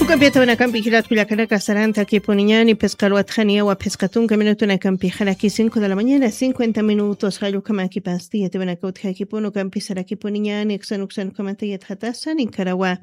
Ukampiatawana kampi hilatkullakanaka saranta kipuniñani pescaruatjania wa pescatunka minutuna kampi jaraki 5 de la mañana 50 minutos hayukamaki pastilla te van a cautja kipuno kampi sarakipuniñani xanuxan kamantayat hatasa Nicaragua.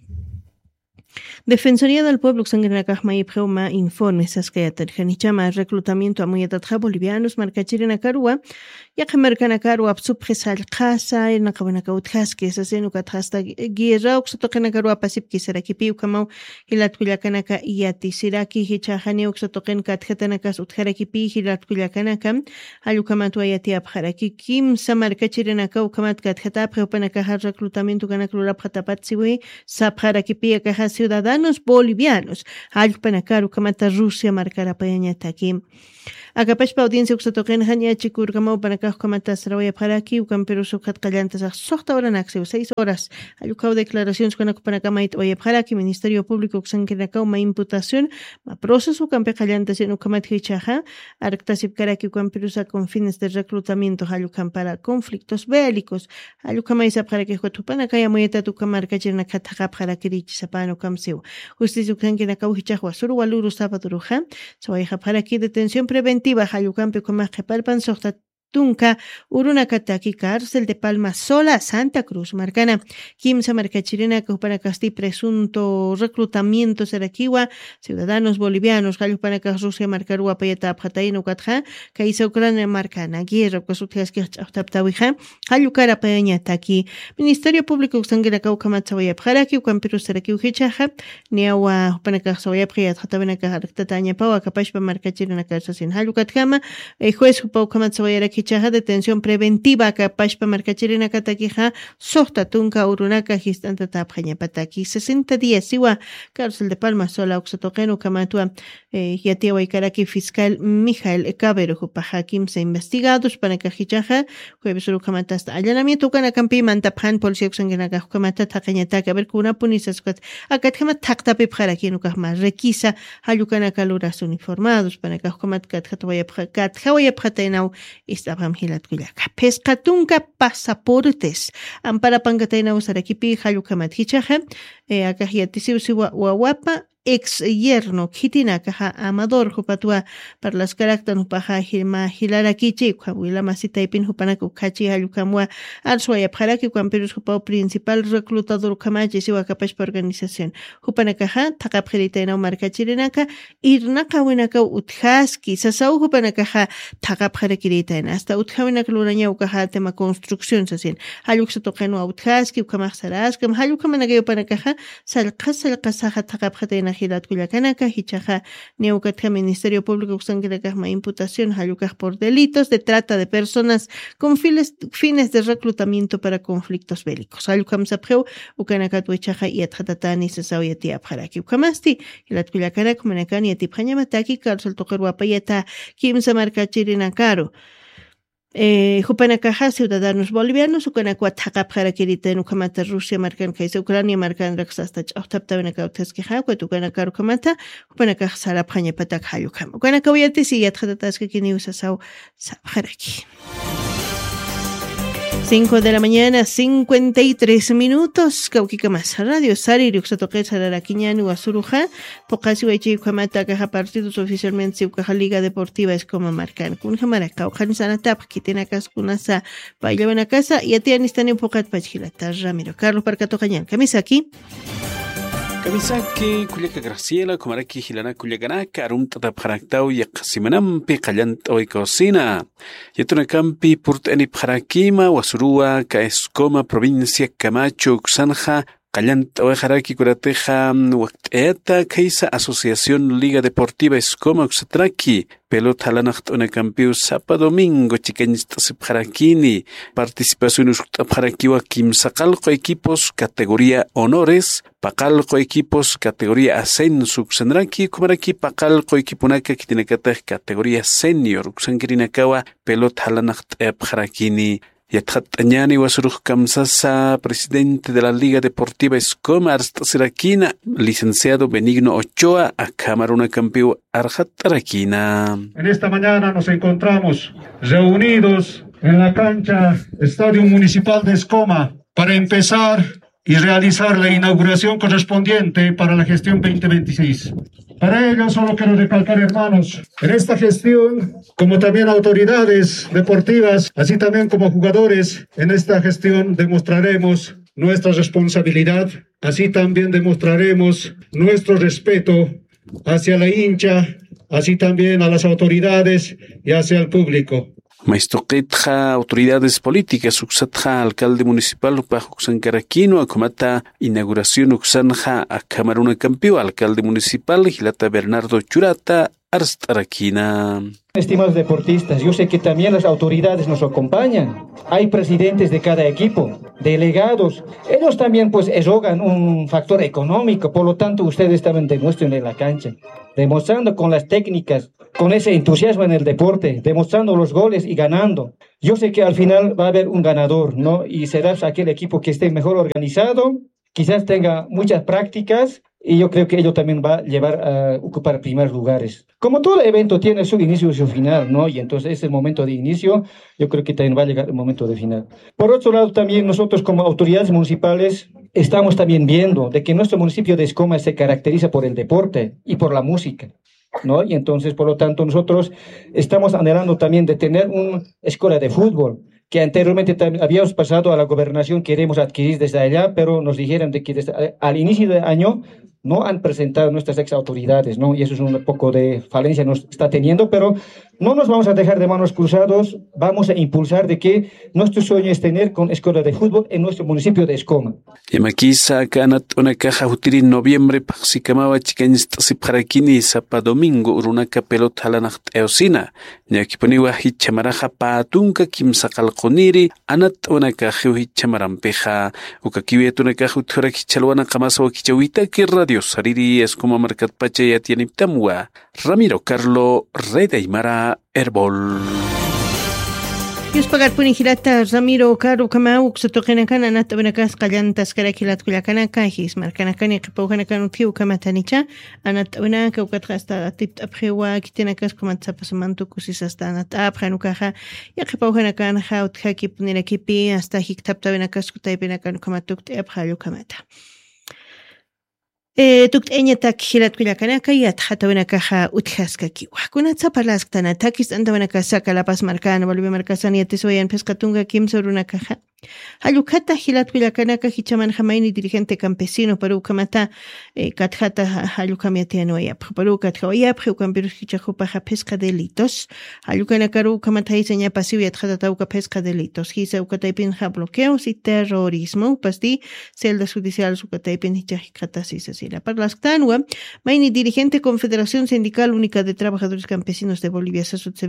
Defensoría del Pueblo Xanguinacajma y Preuma informes Saskayatanichama reclutamiento a muyatatja bolivianos marcachirina carua ya que mercana carua subgesal casa en Nakabanakautjas que se hacen ucatrasta guerra oxotokena carua pasip kisarakipi ukamau hilatkullakanaka yatisiraki hichahani oxotoken katjetanakas utjarakipi hilatkullakanaka alukamatu ayati abjaraki kim samarcachirina kaukamat katjeta preupanaka reclutamiento ganaklura patapatsiwi sapjarakipi caja ciudadanos bolivianos alpanacaru kamata Rusia marcara payañataki Acapachpa audiencia uxatoquen hanya chikurgamau panacaj kamata sarawaya paraki ukam Perú sukat callantas a soxta hora naxeu 6 horas alucau declaraciones con acupanacamait oye paraki Ministerio Público xanquinacau ma imputación ma proceso campe callantas en ukamat hichaja arctasip karaki ukam Perú con fines de reclutamiento alucam para conflictos bélicos alucamai sapjaraki huatupanacaya moyeta tukamarca chirna katagap harakirich sapano kamseu justicia xanquinacau hichajwa suru waluru sapaturuja soya paraki detención preventiva Hayucampe con más que palpan sosta Tunca, Urunacataki, cárcel de Palma Sola, Santa Cruz, Marcana, Kimsa Marcachirena, Cupanacasti, presunto reclutamiento Saraquiwa, ciudadanos bolivianos, Hayupanacas, Rusia, Marcarua, Payeta, Pataino, Catja, Caisa Ucrania, Marcana, Guerra, Cosutias, Taptawija, Hayucara, Payaña, Taki, Ministerio Público, Sanguina, Caucamatzawaya, Paraki, Ucampiru, Saraquiu, Hichaja, Niawa, Panacas, Soya, Priat, Hatabenaca, Tataña, Paua, Capachpa, Marcachirena, Casasin, Hayucatjama, juez, Paucamatzawaya, Kichaja, detención preventiva capaz para marcachirina kataquija sohta tunca urunaka gistanta tapjaña pataki 60 días igual cárcel de Palma Sola oxatoqueno kamatua yatiwa ikaraki fiscal Mijael Cabero Jupajakim se investigados para cajichaja jueves uru kamatasta allanamiento kana campi mantapjan policía oxangenaga kamata taqañata a ver kuna punisas akatjama taqtapi pjaraki nukajma requisa hayukana caluras uniformados para kamat katjawaya pjatainau Istabam hilatkullaka. Pescatunca pasaportes. Ampara pankataina usarakipi hayukamat hichaja. Akajiyatisiusi wawapa ex yerno kitina kaja Amador jupatua para las caractas nupaja hilma hilarakichi kwila masita ipin hupanaku kachi hayukamwa alsuaya paraki kwan Perú jupao principal reclutador kamachi siwa kapash pa organización hupanakaja taqapjerita ina markachirinaka irnaka winaka utjaski sasau hupanakaja taqapjerekirita ina hasta utjawinaka luraña ukaja tema construcción sasin hayuksa toqeno utjaski ukamaxaraskam hayukamanaga yupanakaja salqasaja taqapjerita Hilatkullakanaka, Hichaja, Neucatja, Ministerio Público, Xanquinacajma, imputación, Hayucaj por delitos de trata de personas con fines de reclutamiento para conflictos bélicos. Hayucam Sapjeu, Ucanacatu, Hichaja, y Atjatatani, Sasauyatia, Paraki, Ucamasti, Hilatkullakanak, Manacani, Atipañamataki, Carsol Toqueruapayeta, Kim Samarcachirinacaro. Jupanakaja, ciudadanos bolivianos, Ucanacua, Taqapjarakirita, en Ucamata, Rusia, Marcan, Kaisa, Ucrania, Marcan, Raxasta, Octaptavenaka, Tesquijagua, Ucanacar, Ucamata, Upanacaj, Sarapaña, Patak, Hayukam, Ucanacaviatis y Atjatatas, que quien usa Sao, Sapjaraki. 5 de la mañana, 53 minutos. Cauquica más radio, Sari, Ruxatoque, Sararaquiñani, Guasuruja, Pocasi, Huaychi, Camata, Caja Partidos oficialmente, Ucaja Liga Deportiva es como Marcan, Kunjamara, Caujan Sanatap, que tiene acá Kunasa, Bailaban a casa, y a ti Anistani, Pocat Pachilata, Ramiro, Carlos Parcato Cañán, camisa aquí. Kamisaki kullaka Graciela kumaraki hilana kullakanaka arumta tapjaraktau yaqsimanampi qallant oikosina yatuna kampi purtani pjarakima wasurua kaeskoma provincia Camacho Uxanja qallant oijaraki kurateja waqt'eta kaisa Asociación Liga Deportiva Escoma Uxatraki pelota lanacht una campiu sapa domingo chicañistas pjarakini participación pjarakiwa kimsaqalqo equipos categoría honores paqalqo equipos categoría ascenso uxanraki kumaraki paqalqo equipunaka kitinakataj categoría senior uxankirinakawa pelota lanacht pjarakini Yatjatañani wasuruj kamsasa, presidente de la Liga Deportiva Escoma Arstaserakina, licenciado Benigno Ochoa, Acamaruna Campiu Arjatarakina. En esta mañana nos encontramos reunidos en la cancha Estadio Municipal de Escoma para empezar y realizar la inauguración correspondiente para la gestión 2026. Para ello, solo quiero recalcar, hermanos, en esta gestión, como también autoridades deportivas, así también como jugadores, en esta gestión demostraremos nuestra responsabilidad, así también demostraremos nuestro respeto hacia la hincha, así también a las autoridades y hacia el público. Maistoqitja autoridades políticas uxatja alcalde municipal upajuxan Caraquino acomata inauguración uxanja a Camaruna Campio alcalde municipal Gilata Bernardo Churata Arstaraquina. Estimados deportistas, yo sé que también las autoridades nos acompañan. Hay presidentes de cada equipo, delegados. Ellos también pues erogan un factor económico, por lo tanto ustedes también demuestren en la cancha, demostrando con las técnicas, con ese entusiasmo en el deporte, demostrando los goles y ganando. Yo sé que al final va a haber un ganador, ¿no? Y será aquel equipo que esté mejor organizado, quizás tenga muchas prácticas, y yo creo que ello también va a llevar a ocupar primeros lugares. Como todo evento tiene su inicio y su final, ¿no? Y entonces ese momento de inicio, yo creo que también va a llegar el momento de final. Por otro lado, también nosotros como autoridades municipales estamos también viendo de que nuestro municipio de Escoma se caracteriza por el deporte y por la música, ¿no? Y entonces, por lo tanto, nosotros estamos anhelando también de tener una escuela de fútbol, que anteriormente habíamos pasado a la gobernación, queremos adquirir desde allá, pero nos dijeron de que desde, al inicio del año no han presentado nuestras ex autoridades, ¿no? Y eso es un poco de falencia nos está teniendo, pero no nos vamos a dejar de manos cruzados, vamos a impulsar de que nuestro sueño es tener con escuela de fútbol en nuestro municipio de Escoma. Yamakisa kanat una caja jutiri en noviembre paxicamaba chicañista sipjarakini sapa domingo urunaka pelota halanacht eosina. Ñakiponiwa hichamaraja paatunka kimsaqalquniri anat una caja hichamarampeja ukakiwet una caja utjuraki chalwana qamasawa kichawitaki Radio Sariri Escoma Marcat Pacha Yatianiptamua Ramiro Carlo Rey de Aymara Herbol. Yus pagar punihilata Ramiro Caro Kamau Xatokenakan Anat Benakas Kallantas Karakilat Kulakanaka His Markanakani Kipokanakan Tiu Kamatanicha Anat Benaka Ukatrasta Tip Aprewa Kitinakas Komatsapasamantu Kusis hasta Anat Apranukaja Yakipokanakan Haut Haki Punilakipi hasta Hiktapta Benakas Kutaipenakan Komatuk Abhalu Kamata. Tukt eñatak hilat kuyakanaka y atjatawenakaja utjaskaki. Kuna tzapalasktana takis antawenakasaka La Paz Marcana, Bolivia Marcasana y Atesoyan Pescatunga Kim Sorunakaja. Halukata hilat kuyakanaka hichaman jamaini dirigente campesino Perú kamata katjata halukamiatiano ya Perú katjawaya Preucampirus hichajupaja pesca delitos. Halukanakaru kamata hiseña pasivo y atjatatauka pesca delitos. Hisa ukataipinja bloqueos y terrorismo. Pasti celda judicial sukataipin hichajikatasis. La Parlastanua, Maini dirigente Confederación Sindical Única de Trabajadores Campesinos de Bolivia,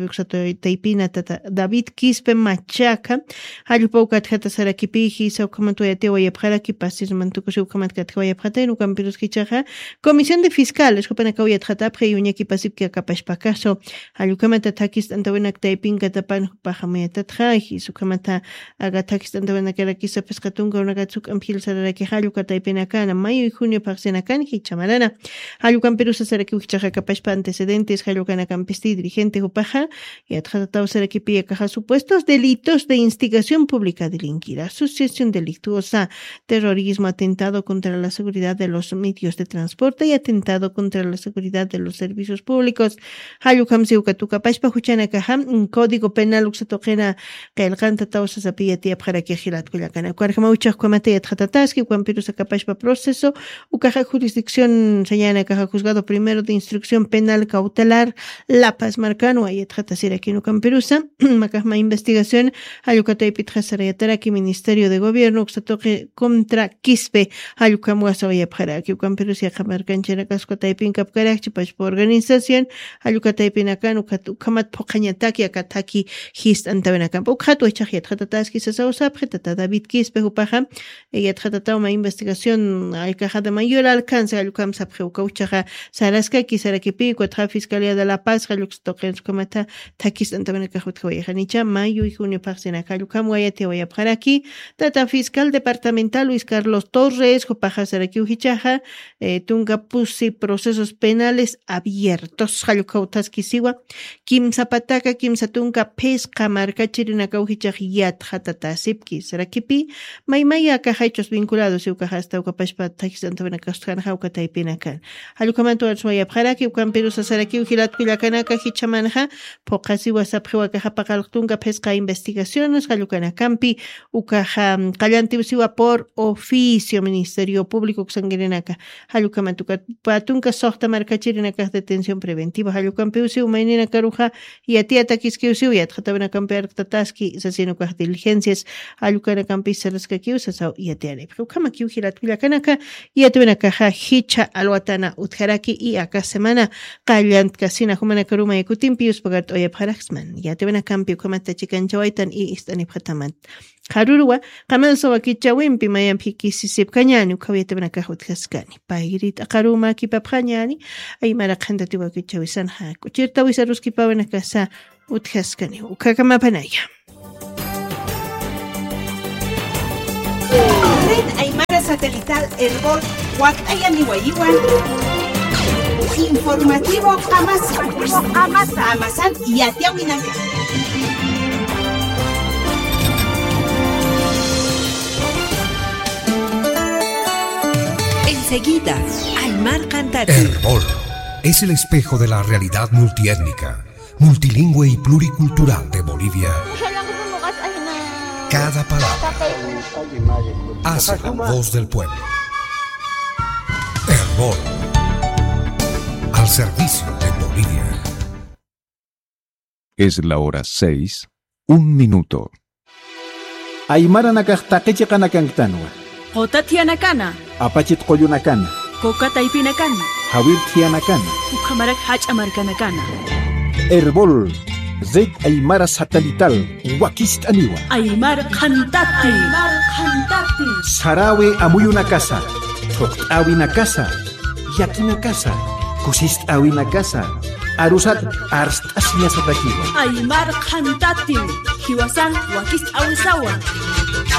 Taipina, David Quispe Machaca, Ayupaucat Hatasarakipi, Saukamatuateo y Abjaraki, Pasis Mantuco, Kamatkatua, Pratenu, Campirus Kichaja, Comisión de Fiscales, Copenacauya Tratapre y Uñaki Pasipka Capashpacaso, Ayukamata Takis Antavenak Taipin, Catapan, Pajamayatatraji, Sukamata Agatakis Antavenakarakisa Pescatunga, Unagatsuk, Ampil Saraki, Hayuka Taipinacana, Mayo y junio Parsenacan, Hichamarana, Hayukan Perusa Saraki Uchaja Capashpa antecedentes, Hayukana Campesti, dirigente Upaja, y Atratao Sarakipia Caja supuestos delitos de instigación pública delinquir, asociación delictuosa, terrorismo, atentado contra la seguridad de los medios de transporte y atentado contra la seguridad de los servicios públicos. Hayukam Siukatuka Pashpa Huchana Caja, un código penal Uxatoquena, que el Ganta Tausa Sapia Tia para que Gilat Kuyakana, Cuarjamaucha Cuamate Atratatasky, Juan Perusa Capashpa proceso, Ucaja jurisdicción señala Caja juzgado primero de instrucción penal cautelar La Paz Marcano, ahí trata de aquí no Camperusa, Macasma investigación, Ayucatay Pitjasarayatara, Ministerio de Gobierno, Uxatoque contra Quispe, Ayucamuasoya para que Camperusia Jamarcanchera Cascotay Pincapcarachi, Pachpo organización, Ayucatay Pinacan, Ucamat Pocañataki, Akataki, Hist Antavenacam, Ucatu Echajia Tratataski, Sasausa, Pretata David Quispe, Upaja, ella tratata una investigación al caja de mayor alcance, Ayucam Sapjeucauchaja, Saraska, Kisarakipi, Cuatra Fiscalía de La Paz, Ayuxtoquen, Comata, Takis Antavenacajutjawaya, Nicha, Mayo y junio Parsenaca, Ayucam, Guayate, Guayapara. Saraki, tata fiscal departamental Luis Carlos Torres, Jopaja Saraki Ujichaja, tunga pusi procesos penales abiertos, Jalukautas Siwa, Kim Zapataca, Kim Satunga, Pesca, Marcachirina Caujichaj, Yat, Hatata, Sipki, Sarakipi, Maimaya, Cajachos vinculados, Ucajasta, Ucapashpa, Taxantavana Castan, Hauka Taipinakan. Halukamanto Arsuaya Paraki, Ucamperus Saraki, Ujilat Pilacanaka, Hichamanja, Pocasiwa Sapua Cajapakaltunga, Pesca Investigaciones, Halukana Campi, Ucaja, Callantiusiwa por oficio, Ministerio Público Xanguerenaca, Halukamantuka, Patunca, Sohta Marcachirinaka, detención preventiva, Halukampiusi, Umainina Caruja, y Atiata Kiskiusiu, y Atjatavana Camper Tataski, Sasinuka diligencias, Halukana Campi, Saraskakiusasau, y Atiane, Ukamakiu, Hilatpilacanaka, y Atavana Caja, Hicha, Alwatana, Utjaraki, y acá semana, Callant Casina, Humana Karuma, y Kutimpius, Pagat, Oya Paraxman, y Atavana Campi, Kamata Chican Chawaitan, y Istani Patamat. Harurua, Kamanso Akichawimpi, Mayam Hikisip Kanyani, Kaviatavana Kahut Kaskani, Pairit, Akaruma, Kipapanyani, Aymara Kanda Tiwakichawisan Haku, Chirta Wisaruski Pavana Casa, Utkaskani, Ukakama Panaya. Red Aymara Satelital Herbol, Huacayani Guayiguan. Informativo Amazan y Atiahuinaca. Enseguida, Aymar Cantati. Herbol es el espejo de la realidad multiétnica, multilingüe y pluricultural de Bolivia. Cada palabra hace la voz del pueblo. Herbol, al servicio de Bolivia. Es la hora 6, 1 minuto. Aymara nakaqtaqichi qanakantanwa. Qotatianakana. Apachit qoyunakana. Kokataipinakana. Hawirtianakana. Ukamarak hachamarkanakana. Herbol, Zed Aymara Satelital, Wakistaniwa. Aymar Cantati. Aymar Cantati. Sarawe amuyuna casa. Tokawina casa. Yakina casa. Kusist awina casa. Arusat arst asnya satakiwa. Aymar Cantati. Hiwasan wakist awisawa.